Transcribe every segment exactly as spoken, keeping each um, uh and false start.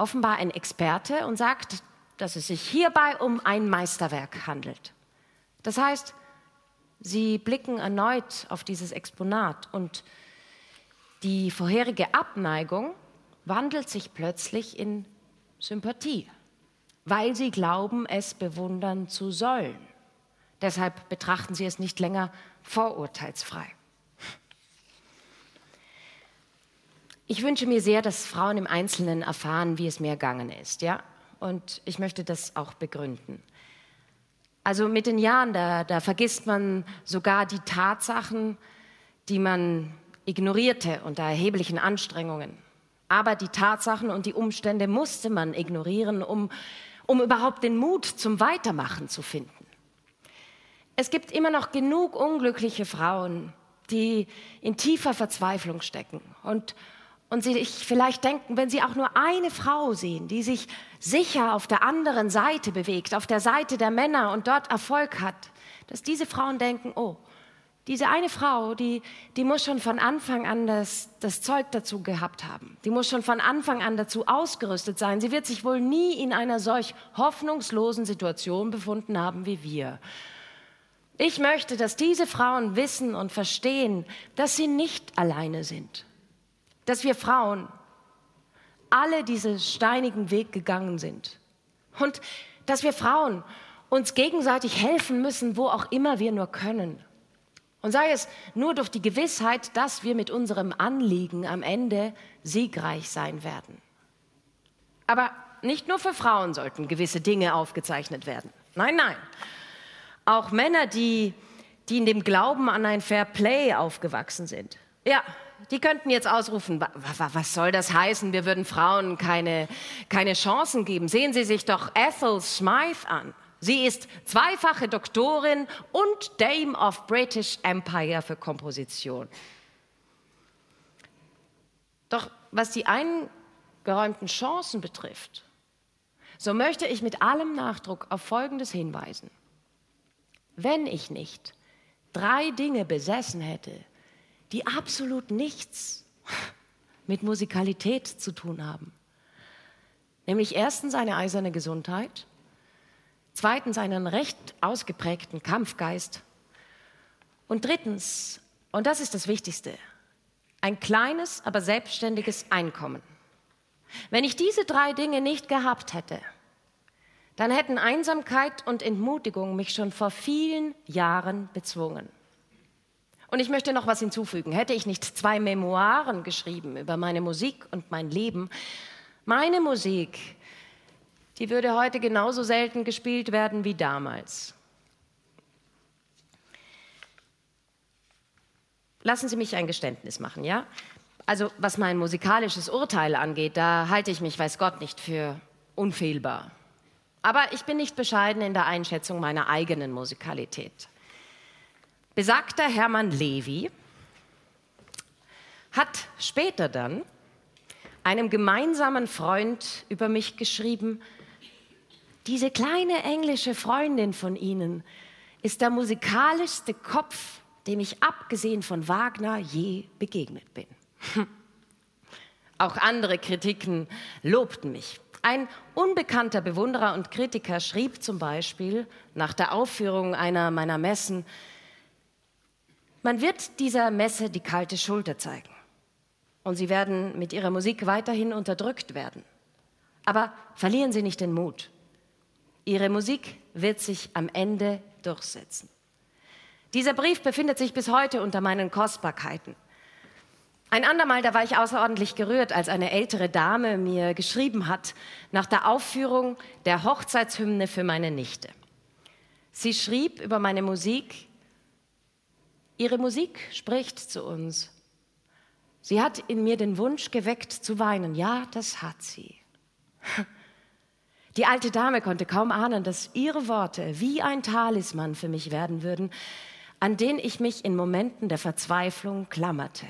offenbar ein Experte und sagt, dass es sich hierbei um ein Meisterwerk handelt. Das heißt, sie blicken erneut auf dieses Exponat und die vorherige Abneigung wandelt sich plötzlich in Sympathie, weil sie glauben, es bewundern zu sollen. Deshalb betrachten sie es nicht länger vorurteilsfrei. Ich wünsche mir sehr, dass Frauen im Einzelnen erfahren, wie es mir ergangen ist, ja? Und ich möchte das auch begründen. Also mit den Jahren, da, da vergisst man sogar die Tatsachen, die man ignorierte unter erheblichen Anstrengungen. Aber die Tatsachen und die Umstände musste man ignorieren, um, um überhaupt den Mut zum Weitermachen zu finden. Es gibt immer noch genug unglückliche Frauen, die in tiefer Verzweiflung stecken und Und sie sich vielleicht denken, wenn sie auch nur eine Frau sehen, die sich sicher auf der anderen Seite bewegt, auf der Seite der Männer und dort Erfolg hat, dass diese Frauen denken, oh, diese eine Frau, die, die muss schon von Anfang an das, das Zeug dazu gehabt haben. Die muss schon von Anfang an dazu ausgerüstet sein. Sie wird sich wohl nie in einer solch hoffnungslosen Situation befunden haben wie wir. Ich möchte, dass diese Frauen wissen und verstehen, dass sie nicht alleine sind. Dass wir Frauen alle diesen steinigen Weg gegangen sind und dass wir Frauen uns gegenseitig helfen müssen, wo auch immer wir nur können. Und sei es nur durch die Gewissheit, dass wir mit unserem Anliegen am Ende siegreich sein werden. Aber nicht nur für Frauen sollten gewisse Dinge aufgezeichnet werden. Nein, nein. Auch Männer, die, die in dem Glauben an ein Fair Play aufgewachsen sind. Ja, die könnten jetzt ausrufen, was soll das heißen, wir würden Frauen keine, keine Chancen geben. Sehen Sie sich doch Ethel Smythe an. Sie ist zweifache Doktorin und Dame of British Empire für Komposition. Doch was die eingeräumten Chancen betrifft, so möchte ich mit allem Nachdruck auf Folgendes hinweisen. Wenn ich nicht drei Dinge besessen hätte, die absolut nichts mit Musikalität zu tun haben. Nämlich erstens eine eiserne Gesundheit, zweitens einen recht ausgeprägten Kampfgeist und drittens, und das ist das Wichtigste, ein kleines, aber selbstständiges Einkommen. Wenn ich diese drei Dinge nicht gehabt hätte, dann hätten Einsamkeit und Entmutigung mich schon vor vielen Jahren bezwungen. Und ich möchte noch was hinzufügen. Hätte ich nicht zwei Memoiren geschrieben über meine Musik und mein Leben, meine Musik, die würde heute genauso selten gespielt werden wie damals. Lassen Sie mich ein Geständnis machen, ja? Also was mein musikalisches Urteil angeht, da halte ich mich, weiß Gott, nicht für unfehlbar. Aber ich bin nicht bescheiden in der Einschätzung meiner eigenen Musikalität. Besagter Hermann Levy hat später dann einem gemeinsamen Freund über mich geschrieben, diese kleine englische Freundin von Ihnen ist der musikalischste Kopf, dem ich abgesehen von Wagner je begegnet bin. Auch andere Kritiken lobten mich. Ein unbekannter Bewunderer und Kritiker schrieb zum Beispiel nach der Aufführung einer meiner Messen, man wird dieser Messe die kalte Schulter zeigen und Sie werden mit Ihrer Musik weiterhin unterdrückt werden. Aber verlieren Sie nicht den Mut. Ihre Musik wird sich am Ende durchsetzen. Dieser Brief befindet sich bis heute unter meinen Kostbarkeiten. Ein andermal, da war ich außerordentlich gerührt, als eine ältere Dame mir geschrieben hat, nach der Aufführung der Hochzeitshymne für meine Nichte. Sie schrieb über meine Musik, Ihre Musik spricht zu uns. Sie hat in mir den Wunsch geweckt zu weinen. Ja, das hat sie. Die alte Dame konnte kaum ahnen, dass ihre Worte wie ein Talisman für mich werden würden, an den ich mich in Momenten der Verzweiflung klammerte.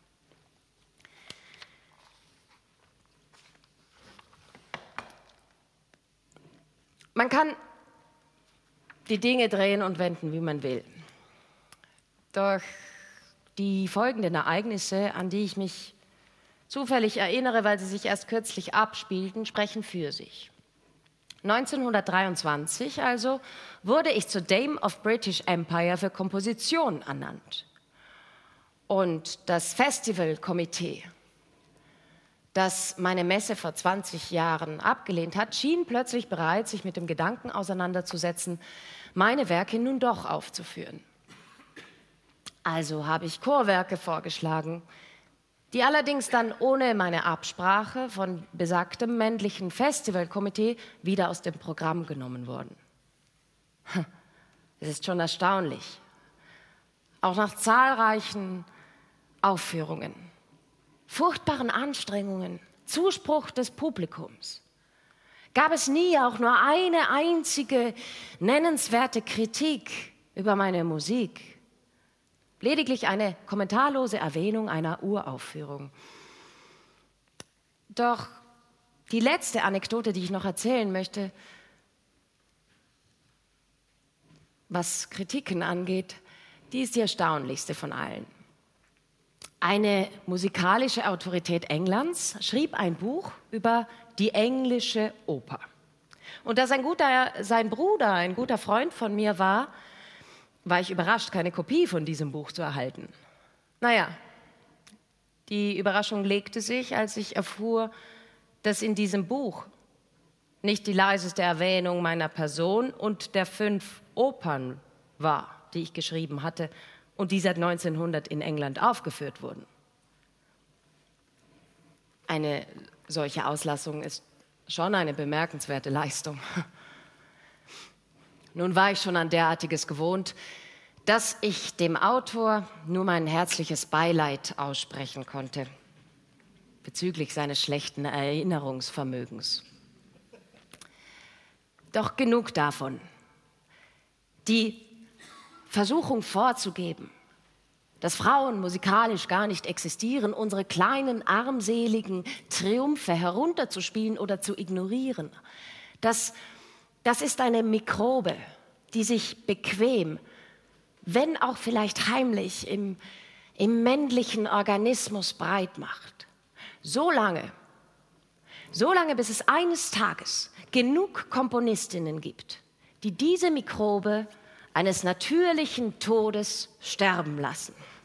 Man kann die Dinge drehen und wenden, wie man will. Doch die folgenden Ereignisse, an die ich mich zufällig erinnere, weil sie sich erst kürzlich abspielten, sprechen für sich. neunzehnhundertdreiundzwanzig also wurde ich zur Dame of British Empire für Komposition ernannt. Und das Festivalkomitee, das meine Messe vor zwanzig Jahren abgelehnt hat, schien plötzlich bereit, sich mit dem Gedanken auseinanderzusetzen, meine Werke nun doch aufzuführen. Also habe ich Chorwerke vorgeschlagen, die allerdings dann ohne meine Absprache von besagtem männlichen Festivalkomitee wieder aus dem Programm genommen wurden. Es ist schon erstaunlich. Auch nach zahlreichen Aufführungen, furchtbaren Anstrengungen, Zuspruch des Publikums, gab es nie auch nur eine einzige nennenswerte Kritik über meine Musik. Lediglich eine kommentarlose Erwähnung einer Uraufführung. Doch die letzte Anekdote, die ich noch erzählen möchte, was Kritiken angeht, die ist die erstaunlichste von allen. Eine musikalische Autorität Englands schrieb ein Buch über die englische Oper. Und da sein, guter, sein Bruder ein guter Freund von mir war, war ich überrascht, keine Kopie von diesem Buch zu erhalten. Naja, die Überraschung legte sich, als ich erfuhr, dass in diesem Buch nicht die leiseste Erwähnung meiner Person und der fünf Opern war, die ich geschrieben hatte und die seit neunzehnhundert in England aufgeführt wurden. Eine solche Auslassung ist schon eine bemerkenswerte Leistung. Nun war ich schon an derartiges gewohnt, dass ich dem Autor nur mein herzliches Beileid aussprechen konnte bezüglich seines schlechten Erinnerungsvermögens. Doch genug davon. Die Versuchung vorzugeben, dass Frauen musikalisch gar nicht existieren, unsere kleinen, armseligen Triumphe herunterzuspielen oder zu ignorieren, das, das ist eine Mikrobe, die sich bequem, wenn auch vielleicht heimlich, im, im männlichen Organismus breit macht. So lange, so lange, bis es eines Tages genug Komponistinnen gibt, die diese Mikrobe eines natürlichen Todes sterben lassen.